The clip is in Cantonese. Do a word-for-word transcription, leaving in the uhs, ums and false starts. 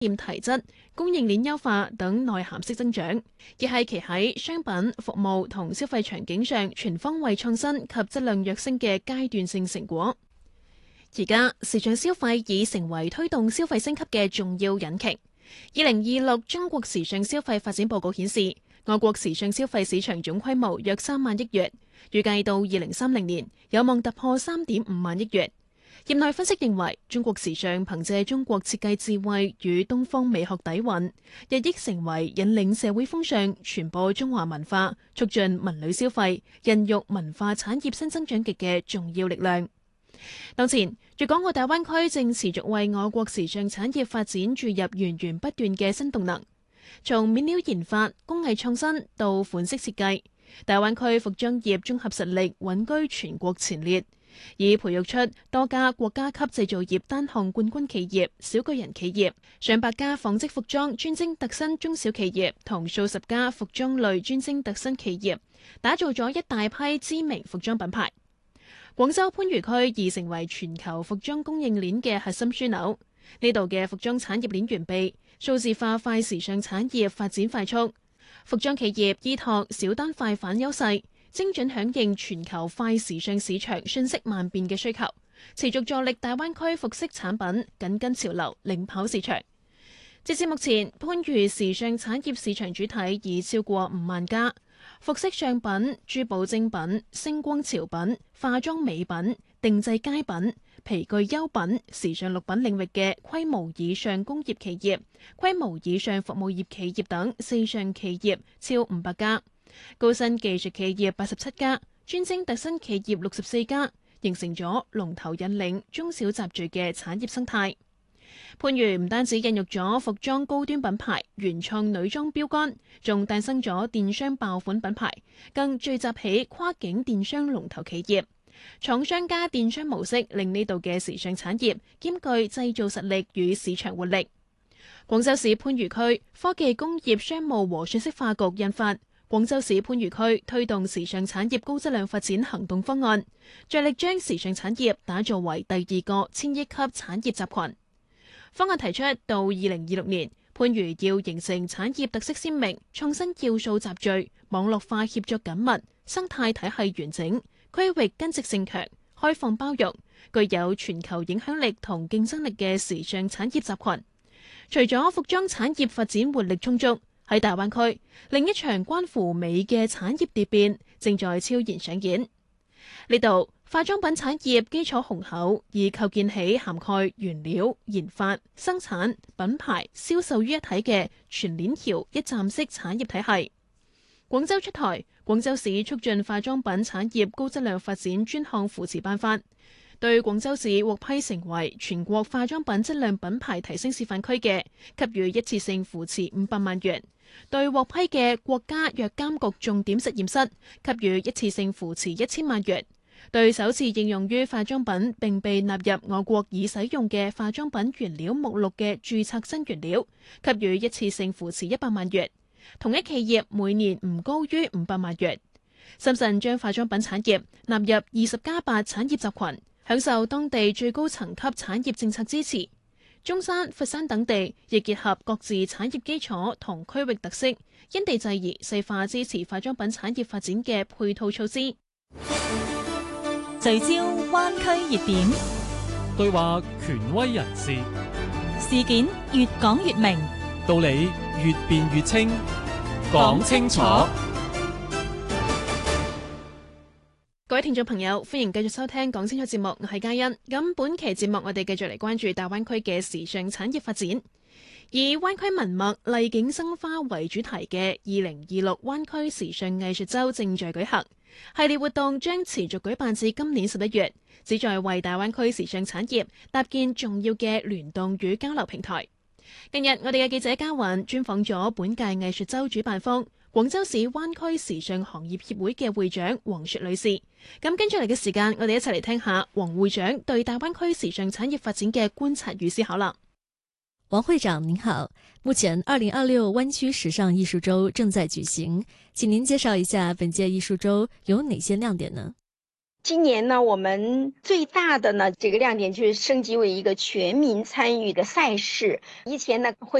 驗提質、供應鏈優化等內涵式增長，亦係其喺商品、服務同消費場景上全方位創新及質量躍升嘅階段性成果。而家時尚消費已成為推動消費升級嘅重要引擎。二零二六中國時尚消費發展報告顯示，我國時尚消費市場總規模約三萬億元，預計到二零三零年有望突破三點五萬億元。業內分析認為，中國時尚憑借中國設計智慧與東方美學底蘊，日益成為引領社會風尚、傳播中華文化、促進文旅消費、孕育文化產業新增長極嘅重要力量。當前，粵港澳大灣區正持續為我國時尚產業發展注入源源不斷嘅新動能。從面料研發、工藝創新到款式設計，大灣區服裝業綜合實力穩居全國前列，已培育出多家國家級製造業單項冠軍企業、小巨人企業、上百家紡織服裝專精特新中小企業同數十家服裝類專精特新企業，打造咗一大批知名服裝品牌。廣州番禺區已成為全球服裝供應鏈嘅核心樞紐，呢度嘅服裝產業鏈完備，數字化快時尚產業發展快速，服裝企業依託小單快反優勢，精準響應全球快時尚市場瞬息萬變嘅需求，持續助力大灣區服飾產品緊跟潮流，領跑市場。截至目前，番禺時尚產業市場主體已超過五萬家，服飾上品、珠寶精品、星光潮品、化妝美品、定製佳品、皮具優品、時尚六品領域嘅規模以上工業企業、規模以上服務業企業等四上企業超五百家，高新技術企業八十七家，專精特新企業六十四家，形成咗龍頭引領中小集聚嘅產業生態。番禺唔單止孕育咗服裝高端品牌、原創女裝標杆，仲誕生咗電商爆款品牌，更聚集起跨境電商龍頭企業。廠商加電商模式令呢度嘅時尚產業兼具製造實力與市場活力。廣州市番禺區科技工業商務和信息化局印發《廣州市番禺區推動時尚產業高質量發展行動方案》，着力將時尚產業打造為第二個千億級產業集群。方案提出，到二零二六年，番禺要形成產業特色鮮明、創新要素集聚、網絡化協作緊密、生態體系完整、區域根植性強、開放包容、具有全球影響力同競爭力嘅時尚產業集群。除咗服裝產業發展活力充足，喺大灣區，另一場關乎美嘅產業蝶變正在悄然上演。呢度化妝品產業基礎雄厚，已構建起涵蓋原料、研發、生產、品牌、銷售於一體嘅全鏈條一站式產業體系。廣州出台《廣州市促進化妝品產業高質量發展專項扶持辦法》，對廣州市獲批成為全國化妝品質量品牌提升示範區嘅，給予一次性扶持五百萬元；對獲批嘅國家藥監局重點實驗室，給予一次性扶持一千萬元；對首次應用於化妝品並被納入我國已使用嘅化妝品原料目錄嘅註冊新原料，給予一次性扶持一百萬元。同一企業每年唔高於五百萬元。深圳將化妝品產業納入二十加八產業集群，享受當地最高層級產業政策支持。中山、佛山等地亦結合各自產業基礎同區域特色，因地制宜細化支持化妝品產業發展嘅配套措施。 聚焦灣區熱點， 對話權威人士， 事件越講越明， 道理越辯越清，講清楚。 各位聽眾朋友，歡迎繼續收聽講清楚節目，我係嘉欣。咁本期節目我哋繼續嚟關注大灣區嘅時尚產業發展，以灣區文脈麗景生花為主題嘅二零二六灣區時尚藝術周正在舉行，系列活動將持續舉辦至今年十一月，旨在為大灣區時尚產業搭建重要嘅聯動與交流平台。近日我哋嘅記者嘉雲專訪咗本屆藝術周主辦方廣州市灣區時尚行業協會嘅會長黃雪女士。咁跟住嚟嘅時間，我哋一齊嚟聽下黃會長對大灣區時尚產業發展嘅觀察與思考啦。 王會長您好，目前二零二六灣區時尚藝術周正在舉行，請您介紹一下本屆藝術周有哪些亮點呢？ 今年呢，我们最大的呢这个亮点就是升级为一个全民参与的赛事。以前呢会